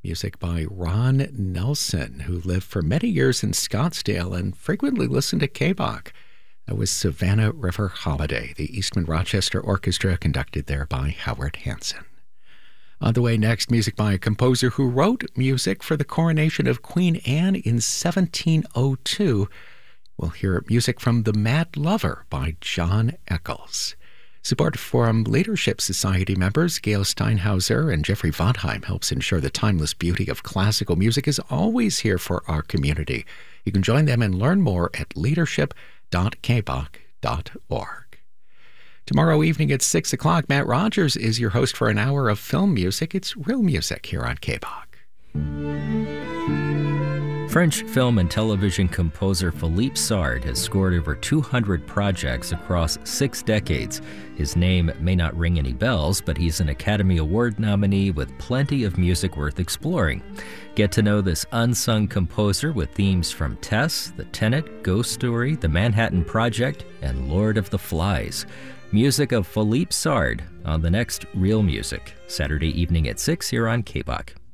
Music by Ron Nelson, who lived for many years in Scottsdale and frequently listened to KBOC. That was Savannah River Holiday, the Eastman Rochester Orchestra, conducted there by Howard Hanson. On the way next, music by a composer who wrote music for the coronation of Queen Anne in 1702. We'll hear music from The Mad Lover by John Eccles. Support from Leadership Society members Gail Steinhauser and Jeffrey Vonheim helps ensure the timeless beauty of classical music is always here for our community. You can join them and learn more at leadership.kbok.org. Tomorrow evening at 6 o'clock, Matt Rogers is your host for an hour of film music. It's real music here on KBOK. French film and television composer Philippe Sard has scored over 200 projects across 6 decades. His name may not ring any bells, but he's an Academy Award nominee with plenty of music worth exploring. Get to know this unsung composer with themes from Tess, The Tenet, Ghost Story, The Manhattan Project, and Lord of the Flies. Music of Philippe Sard on the next Real Music, Saturday evening at 6 here on KBOK.